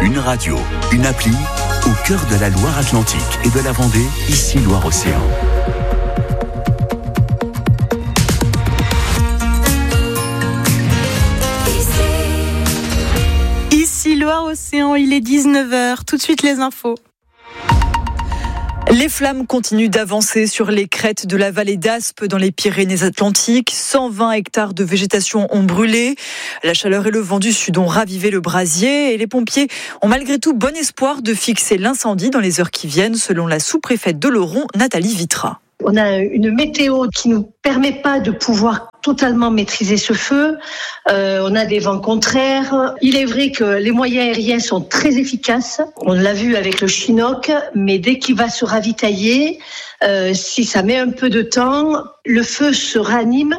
Une radio, une appli, au cœur de la Loire-Atlantique et de la Vendée, ici Loire-Océan. Ici Loire-Océan, il est 19h. Tout de suite les infos. Les flammes continuent d'avancer sur les crêtes de la vallée d'Aspe dans les Pyrénées-Atlantiques. 120 hectares de végétation ont brûlé. La chaleur et le vent du sud ont ravivé le brasier et les pompiers ont malgré tout bon espoir de fixer l'incendie dans les heures qui viennent, selon la sous-préfète d'Oloron, Nathalie Vitra. On a une météo qui nous permet pas de pouvoir totalement maîtriser ce feu. On a des vents contraires. Il est vrai que les moyens aériens sont très efficaces. On l'a vu avec le Chinook, mais dès qu'il va se ravitailler, si ça met un peu de temps, le feu se ranime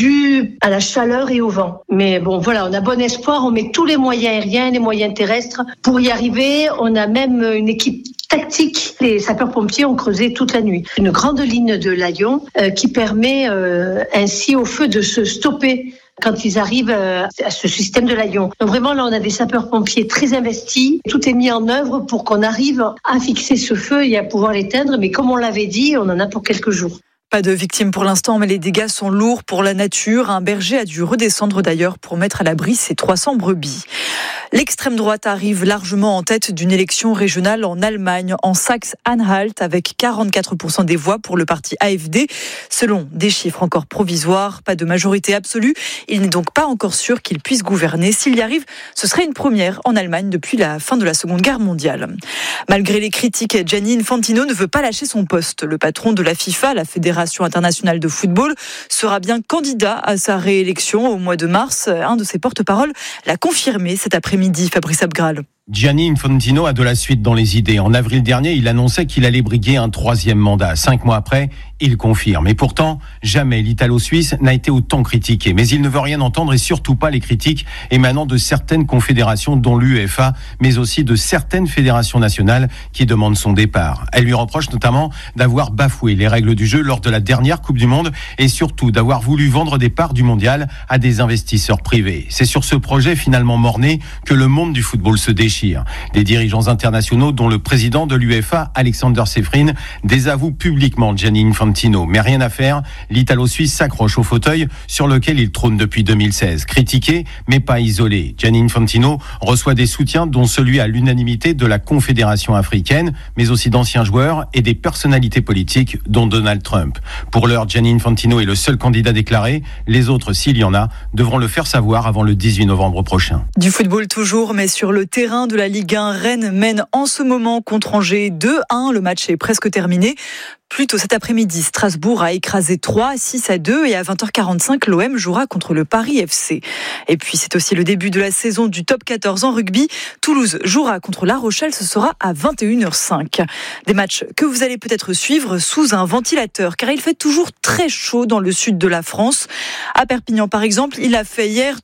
dû à la chaleur et au vent. Mais bon, voilà, on a bon espoir. On met tous les moyens aériens, les moyens terrestres pour y arriver. On a même une équipe tactique. Les sapeurs-pompiers ont creusé toute la nuit. Une grande ligne de Layon qui permet ainsi au feu de se stopper quand ils arrivent à ce système de Layon. Donc vraiment, là, on a des sapeurs-pompiers très investis. Tout est mis en œuvre pour qu'on arrive à fixer ce feu et à pouvoir l'éteindre. Mais comme on l'avait dit, on en a pour quelques jours. Pas de victimes pour l'instant, mais les dégâts sont lourds pour la nature. Un berger a dû redescendre d'ailleurs pour mettre à l'abri ses 300 brebis. L'extrême droite arrive largement en tête d'une élection régionale en Allemagne, en Saxe-Anhalt, avec 44% des voix pour le parti AfD. Selon des chiffres encore provisoires, pas de majorité absolue. Il n'est donc pas encore sûr qu'il puisse gouverner. S'il y arrive, ce serait une première en Allemagne depuis la fin de la Seconde Guerre mondiale. Malgré les critiques, Gianni Infantino ne veut pas lâcher son poste. Le patron de la FIFA, la Fédération internationale de football, sera bien candidat à sa réélection au mois de mars. Un de ses porte-parole l'a confirmé cet après-midi, Fabrice Abgral. Gianni Infantino a de la suite dans les idées. En avril dernier, il annonçait qu'il allait briguer un 3e mandat. 5 mois après, il confirme. Et pourtant, jamais l'Italo-Suisse n'a été autant critiqué. Mais il ne veut rien entendre et surtout pas les critiques émanant de certaines confédérations, dont l'UEFA, mais aussi de certaines fédérations nationales qui demandent son départ. Elle lui reproche notamment d'avoir bafoué les règles du jeu lors de la dernière Coupe du Monde et surtout d'avoir voulu vendre des parts du mondial à des investisseurs privés. C'est sur ce projet finalement mort-né que le monde du football se déchire. Les dirigeants internationaux, dont le président de l'UEFA, Alexander Seferin, désavouent publiquement Gianni Infantino. Mais rien à faire, l'Italo-Suisse s'accroche au fauteuil sur lequel il trône depuis 2016. Critiqué, mais pas isolé. Gianni Infantino reçoit des soutiens, dont celui à l'unanimité de la Confédération africaine, mais aussi d'anciens joueurs et des personnalités politiques, dont Donald Trump. Pour l'heure, Gianni Infantino est le seul candidat déclaré. Les autres, s'il y en a, devront le faire savoir avant le 18 novembre prochain. Du football toujours, mais sur le terrain de la Ligue 1, Rennes mène en ce moment contre Angers 2-1. Le match est presque terminé. Plus tôt cet après-midi, Strasbourg a écrasé 3-6-2 et à 20h45, l'OM jouera contre le Paris FC. Et puis c'est aussi le début de la saison du top 14 en rugby. Toulouse jouera contre La Rochelle, ce sera à 21h05. Des matchs que vous allez peut-être suivre sous un ventilateur, car il fait toujours très chaud dans le sud de la France. À Perpignan par exemple, il a fait hier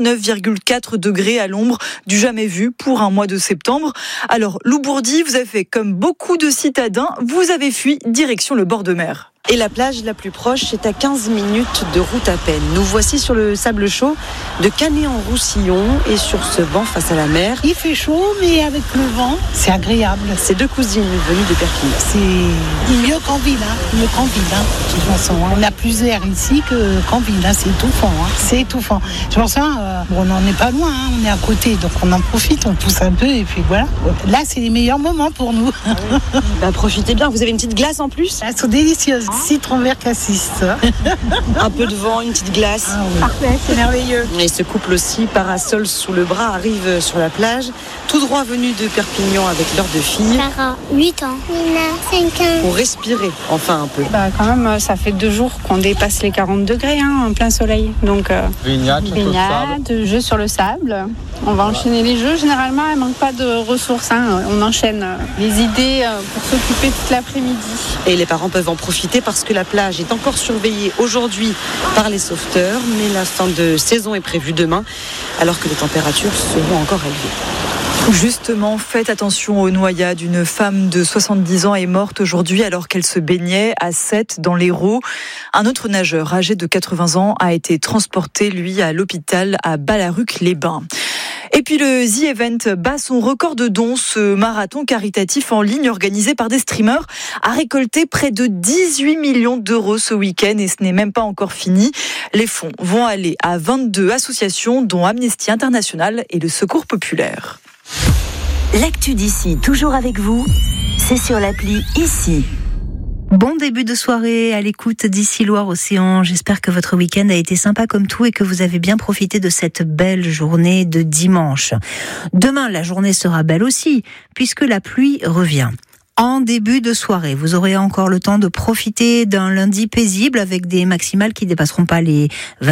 39,4 degrés à l'ombre, du jamais vu pour un mois de septembre. Alors Lou Bourdi, vous avez fait comme beaucoup de citadins, vous avez fui direction le bord de mer. Et la plage la plus proche est à 15 minutes de route à peine. Nous voici sur le sable chaud de Canet-en-Roussillon et sur ce banc face à la mer. Il fait chaud, mais avec le vent, c'est agréable. Ces deux cousines venues de Perpignan. C'est mieux qu'en ville, mieux qu'en ville. De toute façon, on a plus d'air ici qu'en ville. C'est étouffant. C'est étouffant. C'est pour ça, on n'en est pas loin. On est à côté, donc on en profite, on pousse un peu et puis voilà. Là, c'est les meilleurs moments pour nous. Profitez bien. Vous avez une petite glace en plus ? Elles sont délicieuses. Citron vert cassis. Un peu de vent, une petite glace. Oui. Parfait, c'est merveilleux. Et ce couple aussi, parasol sous le bras, arrive sur la plage, tout droit venu de Perpignan avec leurs deux filles. Clara, 8 ans. Nina, 5 ans. Pour respirer, enfin un peu. Quand même, ça fait 2 jours qu'on dépasse les 40 degrés en plein soleil. Donc, baignade, jeux sur le sable. On va enchaîner les jeux. Généralement, elle ne manque pas de ressources. On enchaîne les idées pour s'occuper toute l'après-midi. Et les parents peuvent en profiter parce que la plage est encore surveillée aujourd'hui par les sauveteurs, mais la fin de saison est prévue demain, alors que les températures seront encore élevées. Justement, faites attention aux noyades. Une femme de 70 ans est morte aujourd'hui alors qu'elle se baignait à Sète dans l'Hérault. Un autre nageur âgé de 80 ans a été transporté, lui, à l'hôpital à Ballaruc-les-Bains. Et puis le The Event bat son record de dons. Ce marathon caritatif en ligne organisé par des streamers a récolté près de 18 millions d'euros ce week-end et ce n'est même pas encore fini. Les fonds vont aller à 22 associations dont Amnesty International et le Secours Populaire. L'actu d'ici, toujours avec vous, c'est sur l'appli Ici. Bon début de soirée à l'écoute d'Ici Loire-Océan. J'espère que votre week-end a été sympa comme tout et que vous avez bien profité de cette belle journée de dimanche. Demain, la journée sera belle aussi, puisque la pluie revient. En début de soirée, vous aurez encore le temps de profiter d'un lundi paisible avec des maximales qui ne dépasseront pas les